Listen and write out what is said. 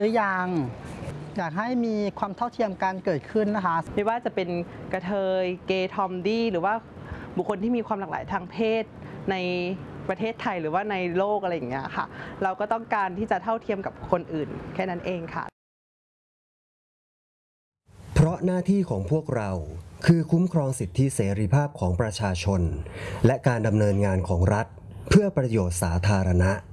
หรือยังอยากให้มีความเท่าเทียมกันเกิดขึ้นนะคะไม่ว่าจะเป็นกระเทยเกย์ทอมดี้หรือว่าบุคคลที่มีความหลากหลายทางเพศในประเทศไทยหรือว่าในโลกอะไรอย่างเงี้ยค่ะเราก็ต้องการที่จะเท่าเทียมกับคนอื่นแค่นั้นเองค่ะเพราะหน้าที่ของพวกเราคือคุ้มครองสิทธิเสรีภาพของประชาชนและการดำเนินงานของรัฐเพื่อประโยชน์สาธารณะ